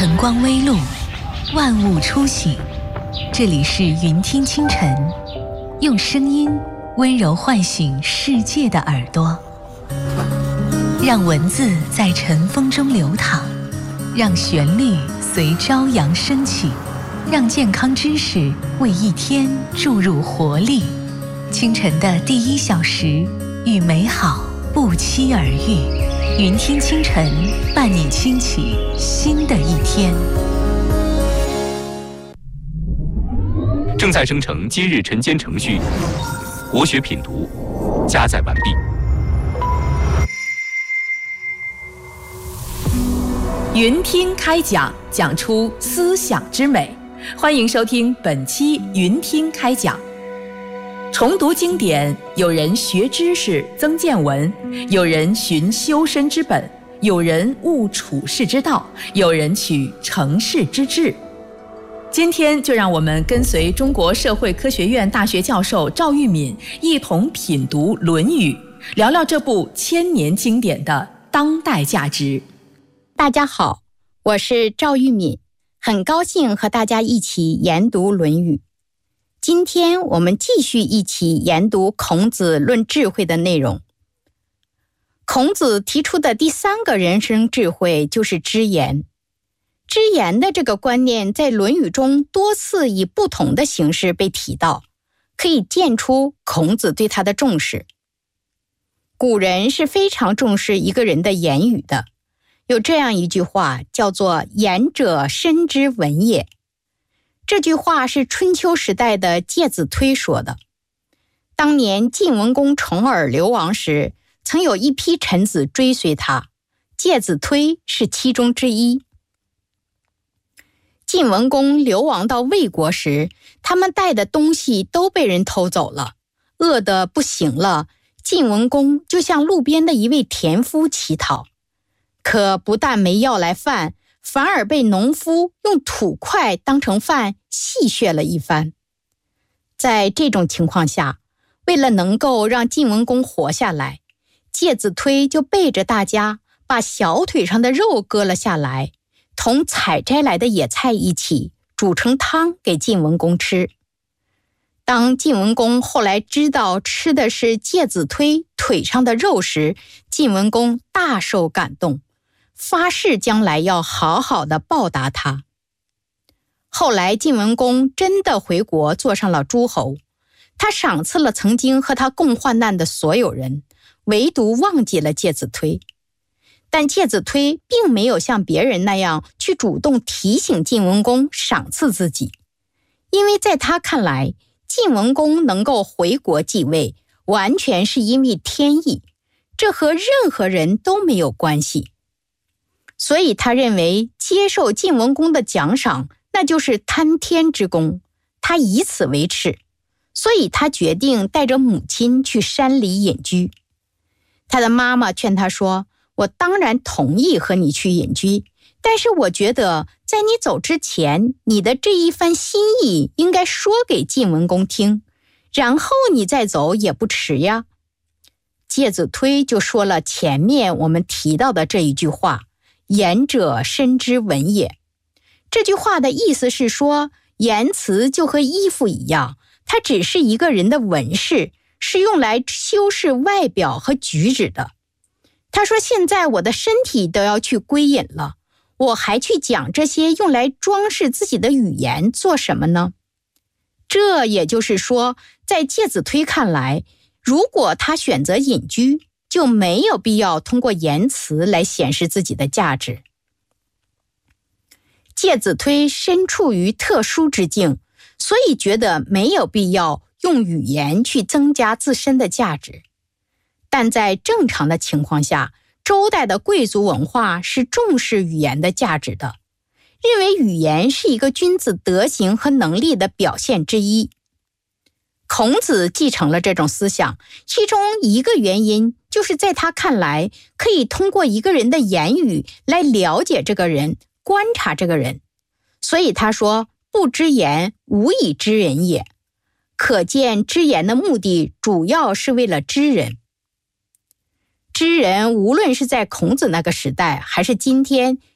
晨光微露，万物初醒。这里是云听清晨，用声音温柔唤醒世界的耳朵，让文字在晨风中流淌，让旋律随朝阳升起，让健康知识为一天注入活力。清晨的第1小时，与美好不期而遇。云听清晨，伴你轻启新的一天。 正在生成今日晨间程序，国学品读加载完毕。 云听开讲，讲出思想之美。欢迎收听本期云听开讲。重读经典，有人学知识增见闻，有人寻修身之本，有人悟处世之道，有人取成事之志。今天就让我们跟随中国社会科学院大学教授赵玉敏一同品读《论语》，聊聊这部千年经典的当代价值。 大家好，我是赵玉敏，很高兴和大家一起研读《论语》。今天我们继续一起研读孔子论智慧的内容。孔子提出的第3个人生智慧就是知言。知言的这个观念在《论语》中多次以不同的形式被提到，可以见出孔子对他的重视。古人是非常重视一个人的言语的，有这样一句话叫做“言者身之文也”。这句话是春秋时代的介子推说的。当年晋文公重耳流亡时，曾有一批臣子追随他，介子推是其中之一。晋文公流亡到魏国时，他们带的东西都被人偷走了，饿得不行了，晋文公就向路边的一位田夫乞讨，可不但没要来饭，反而被农夫用土块当成饭戏谑了一番。在这种情况下，为了能够让晋文公活下来，介子推就背着大家把小腿上的肉割了下来，同采摘来的野菜一起煮成汤给晋文公吃。当晋文公后来知道吃的是介子推腿上的肉时，晋文公大受感动，发誓将来要好好的报答他。后来晋文公真的回国做上了诸侯，他赏赐了曾经和他共患难的所有人，唯独忘记了介子推。但介子推并没有像别人那样去主动提醒晋文公赏赐自己，因为在他看来，晋文公能够回国继位，完全是因为天意，这和任何人都没有关系。所以他认为接受晋文公的奖赏，那就是贪天之功，他以此为耻，所以他决定带着母亲去山里隐居。他的妈妈劝他说，我当然同意和你去隐居，但是我觉得在你走之前，你的这一番心意应该说给晋文公听，然后你再走也不迟呀。介子推就说了前面我们提到的这一句话，言者身之文也。这句话的意思是说，言辞就和衣服一样，它只是一个人的纹饰，是用来修饰外表和举止的。他说，现在我的身体都要去归隐了，我还去讲这些用来装饰自己的语言做什么呢？这也就是说，在介子推看来，如果他选择隐居，就没有必要通过言辞来显示自己的价值。介子推身处于特殊之境，所以觉得没有必要用语言去增加自身的价值。但在正常的情况下，周代的贵族文化是重视语言的价值的，认为语言是一个君子德行和能力的表现之一。孔子继承了这种思想，其中一个原因就是在他看来，可以通过一个人的言语来了解这个人，观察这个人。所以他说，不知言，无以知人也。可见知言的目的主要是为了知人。知人无论是在孔子那个时代，还是今天，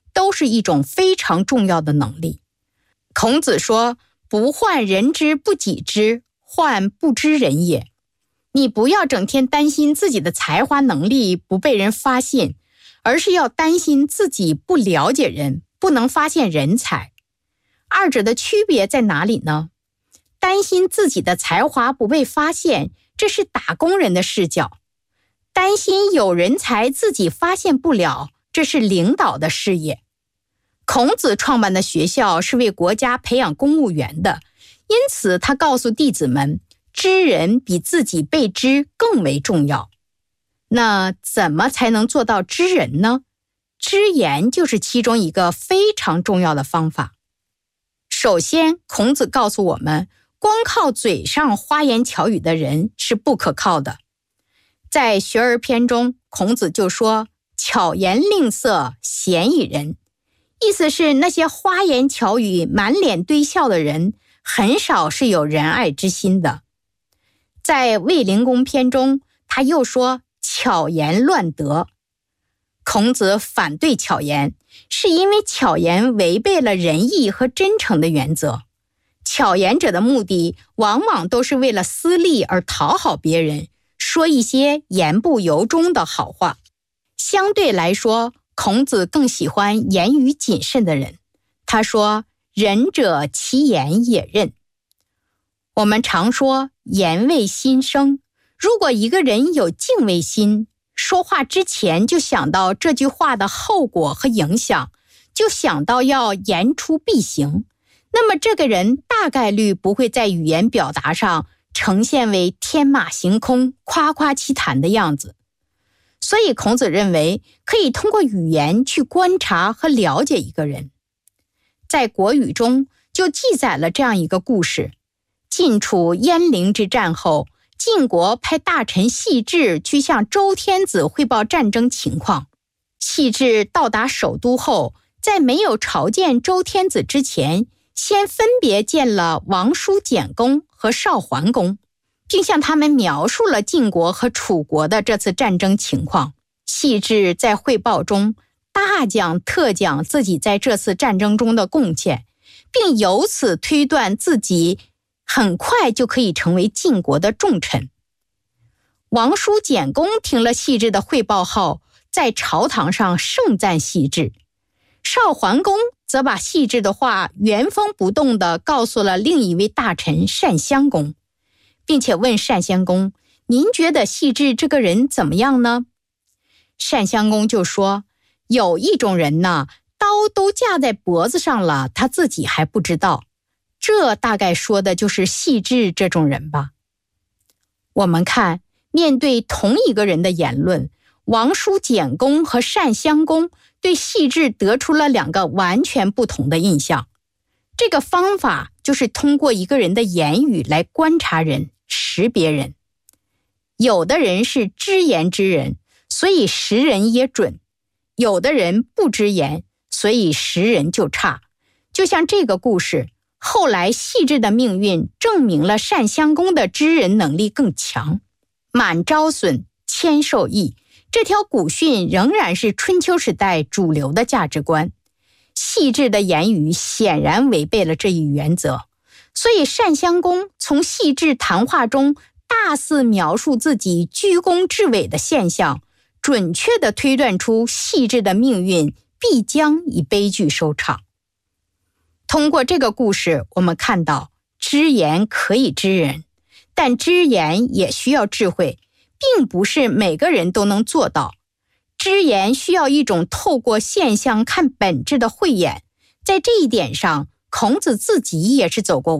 都是一种非常重要的能力。孔子说，不患人之不己知，患不知人也。你不要整天担心自己的才华能力不被人发现，而是要担心自己不了解人，不能发现人才。二者的区别在哪里呢？担心自己的才华不被发现，这是打工人的视角；担心有人才自己发现不了，这是领导的视野。孔子创办的学校是为国家培养公务员的，因此他告诉弟子们，知人比自己被知更为重要。那怎么才能做到知人呢？知言就是其中一个非常重要的方法。首先，孔子告诉我们，光靠嘴上花言巧语的人是不可靠的。在学而篇中，孔子就说，巧言令色，鲜矣仁。意思是那些花言巧语、满脸堆笑的人，很少是有仁爱之心的。在卫灵公篇中，他又说，巧言乱德。孔子反对巧言，是因为巧言违背了仁义和真诚的原则。巧言者的目的往往都是为了私利而讨好别人，说一些言不由衷的好话。相对来说，孔子更喜欢言语谨慎的人。他说，仁者其言也任。我们常说言为心生，如果一个人有敬畏心，说话之前就想到这句话的后果和影响，就想到要言出必行，那么这个人大概率不会在语言表达上呈现为天马行空、夸夸其谈的样子。所以孔子认为，可以通过语言去观察和了解一个人。在《国语》中就记载了这样一个故事：晋楚鄢陵之战后，晋国派大臣戏志去向周天子汇报战争情况。戏志到达首都后，在没有朝见周天子之前，先分别见了王叔简公和邵桓公，并向他们描述了晋国和楚国的这次战争情况。戏志在汇报中大讲特讲自己在这次战争中的贡献，并由此推断自己很快就可以成为晋国的重臣。王叔简公听了戏志的汇报后，在朝堂上盛赞戏志。邵桓公则把戏志的话原封不动地告诉了另一位大臣单襄公，并且问单襄公，您觉得戏志这个人怎么样呢？单襄公就说，有一种人呢，刀都架在脖子上了，他自己还不知道。这大概说的就是戏志这种人吧。我们看，面对同一个人的言论，王叔简公和单襄公对戏志得出了两个完全不同的印象。这个方法就是通过一个人的言语来观察人、识别人。有的人是知言之人，所以识人也准；有的人不知言，所以识人就差。就像这个故事，后来戏志的命运证明了单襄公的知人能力更强。满招损，谦受益，这条古训仍然是春秋时代主流的价值观。戏志的言语显然违背了这一原则，所以单襄公从戏志谈话中大肆描述自己居功至伟的现象，准确地推断出戏志的命运必将以悲剧收场。通过这个故事，我们看到知言可以知人，但知言也需要智慧，并不是每个人都能做到。知言需要一种透过现象看本质的慧眼，在这一点上，孔子自己也是走过